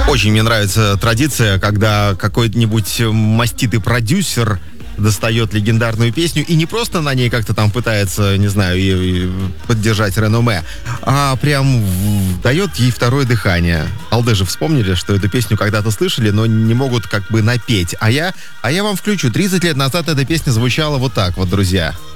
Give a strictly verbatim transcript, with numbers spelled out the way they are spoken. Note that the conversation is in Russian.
Очень мне нравится традиция, когда какой-нибудь маститый продюсер достает легендарную песню и не просто на ней как-то там пытается, не знаю, и, и поддержать реноме, а прям в, дает ей второе дыхание. Алды же вспомнили, что эту песню когда-то слышали, но не могут как бы напеть. А я, а я вам включу. тридцать лет назад эта песня звучала вот так вот, друзья.